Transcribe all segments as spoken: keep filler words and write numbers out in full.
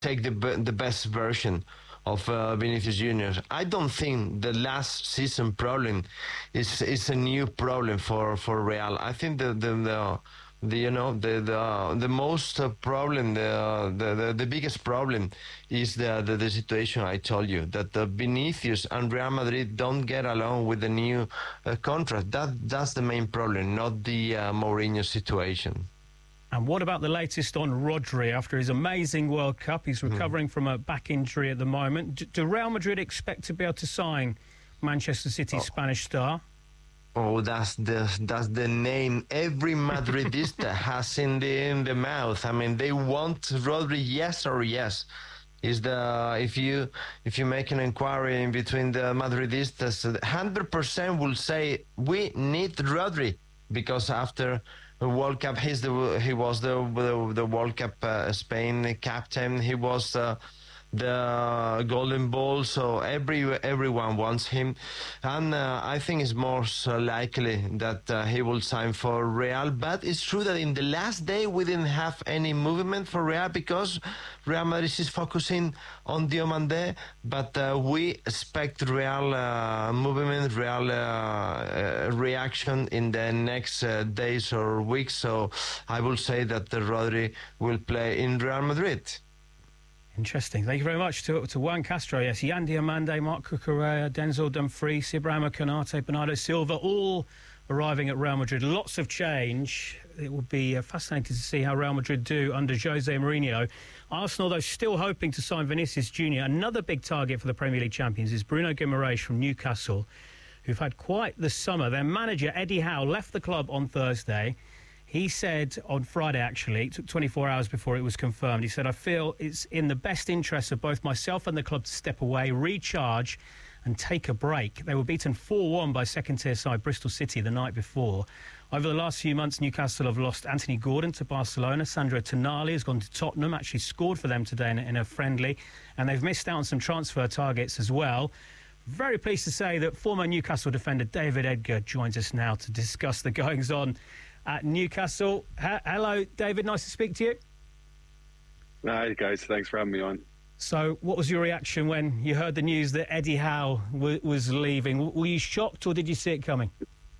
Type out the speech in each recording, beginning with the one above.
take the the best version of uh, Vinicius Junior I don't think the last season problem is is a new problem for, for Real. I think the the, the, the you know the the the most uh, problem the, the the the biggest problem is the, the the situation I told you, that the Vinicius and Real Madrid don't get along with the new uh, contract. That that's the main problem, not the uh, Mourinho situation. And what about the latest on Rodri after his amazing World Cup? He's recovering mm. from a back injury at the moment. D- do Real Madrid expect to be able to sign Manchester City's oh. Spanish star? Oh, that's the that's the name every Madridista has in the in the mouth. I mean, they want Rodri, yes or yes. Is the if you if you make an inquiry in between the Madridistas, one hundred percent will say we need Rodri, because after the World Cup, he's the he was the the, the World Cup uh, Spain captain. He was uh, the Golden Ball, so every everyone wants him, and uh, I think it's most likely that uh, he will sign for Real. But it's true that in the last day we didn't have any movement for Real because Real Madrid is focusing on Diomande, but uh, we expect Real uh, movement, Real uh, uh, reaction in the next uh, days or weeks. So I will say that the Rodri will play in Real Madrid. Interesting. Thank you very much to, to Juan Castro. Yes, Yan Diomande, Marc Cucurella, Denzel Dumfries, Ibrahima Konate, Bernardo Silva, all arriving at Real Madrid. Lots of change. It will be uh, fascinating to see how Real Madrid do under Jose Mourinho. Arsenal, though, still hoping to sign Vinicius Junior Another big target for the Premier League champions is Bruno Guimaraes from Newcastle, who've had quite the summer. Their manager, Eddie Howe, left the club on Thursday. He said on Friday, actually, it took twenty-four hours before it was confirmed. He said, I feel it's in the best interest of both myself and the club to step away, recharge and take a break. They were beaten four one by second-tier side Bristol City the night before. Over the last few months, Newcastle have lost Anthony Gordon to Barcelona. Sandro Tonali has gone to Tottenham, actually scored for them today in a, in a friendly. And they've missed out on some transfer targets as well. Very pleased to say that former Newcastle defender David Edgar joins us now to discuss the goings-on at Newcastle. H- Hello, David. Nice to speak to you. Hi, guys. Thanks for having me on. So, what was your reaction when you heard the news that Eddie Howe w- was leaving? W- were you shocked, or did you see it coming?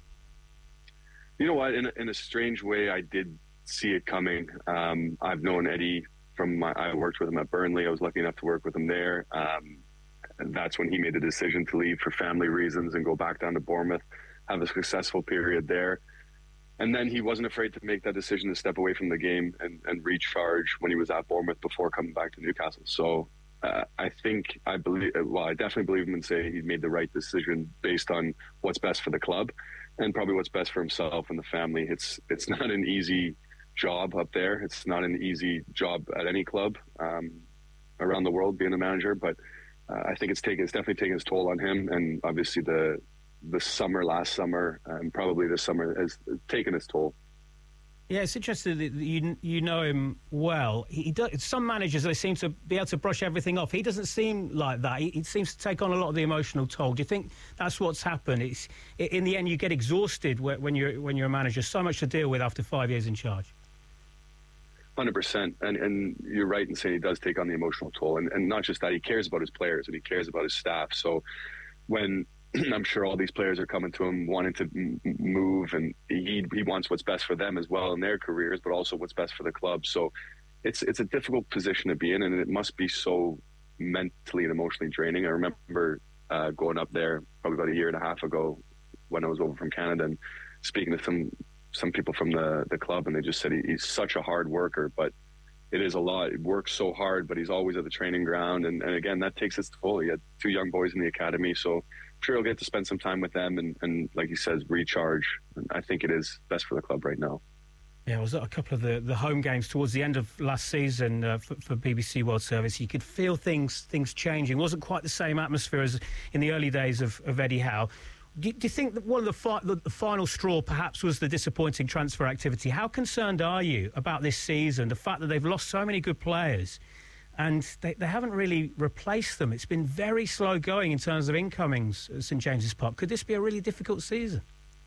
You know what? In a, in a strange way, I did see it coming. Um, I've known Eddie from my... I worked with him at Burnley. I was lucky enough to work with him there. Um, and that's when he made the decision to leave for family reasons and go back down to Bournemouth, have a successful period there. And then he wasn't afraid to make that decision to step away from the game and, and recharge when he was at Bournemouth before coming back to Newcastle. So uh, I think, I believe, well, I definitely believe him and say he made the right decision based on what's best for the club and probably what's best for himself and the family. It's it's not an easy job up there. It's not an easy job at any club um, around the world being a manager, but uh, I think it's taken, it's definitely taken its toll on him, and obviously the the summer, last summer, and probably this summer has taken its toll. Yeah, it's interesting that you you know him well. He, he does, some managers, they seem to be able to brush everything off. He doesn't seem like that. He, he seems to take on a lot of the emotional toll. Do you think that's what's happened? It's in the end you get exhausted when you're when you're a manager. So much to deal with after five years in charge. one hundred percent. And and you're right in saying he does take on the emotional toll. And, and not just that, he cares about his players and he cares about his staff. So when I'm sure all these players are coming to him wanting to m- move, and he he wants what's best for them as well in their careers, but also what's best for the club. So it's it's a difficult position to be in, and it must be so mentally and emotionally draining. I remember uh, going up there probably about a year and a half ago when I was over from Canada and speaking to some some people from the, the club, and they just said he, he's such a hard worker, but it is a lot. He works so hard, but he's always at the training ground, and, and again, that takes its toll. He had two young boys in the academy, so sure he'll get to spend some time with them and, and like he says, recharge. And I think it is best for the club right now. Yeah, I was at a couple of the, the home games towards the end of last season uh, for, for B B C World Service. You could feel things things changing. It wasn't quite the same atmosphere as in the early days of, of Eddie Howe. Do, do you think that one of the, fi- the, the final straw perhaps was the disappointing transfer activity? How concerned are you about this season, the fact that they've lost so many good players and they, they haven't really replaced them? It's been very slow going in terms of incomings at St James's Park. Could this be a really difficult season?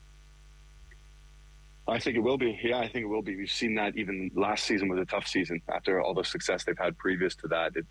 I think it will be. Yeah, I think it will be. We've seen that even last season was a tough season after all the success they've had previous to that. It,